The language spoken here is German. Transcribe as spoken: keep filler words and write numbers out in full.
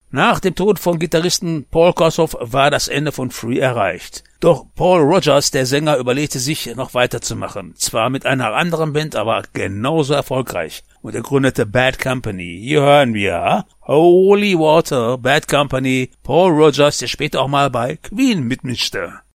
Nach dem Tod von Gitarristen Paul Kossoff war das Ende von Free erreicht. Doch Paul Rodgers, der Sänger, überlegte sich, noch weiterzumachen. Zwar mit einer anderen Band, aber genauso erfolgreich. Und er gründete Bad Company. Hier hören wir Holy Water, Bad Company, Paul Rodgers, der später auch mal bei Queen mitmischte.